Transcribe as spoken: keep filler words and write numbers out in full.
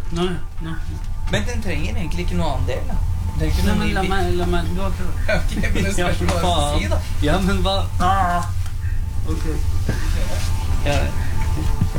Nei, nei. Men den trenger egentlig ikke noe annen del, da. Den trenger ikke Nei, noe men ny la bil. meg, la meg, du har ikke det. Ok, men det spørs hva du skal si, da. Ja, men hva? Ah, ok. Ja,